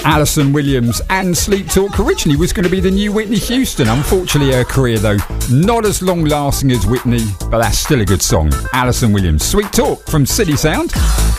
Alison Williams and Sleep Talk originally was going to be the new Whitney Houston. Unfortunately, her career, though, not as long-lasting as Whitney, but that's still a good song. Alison Williams, Sweet Talk from City Sound.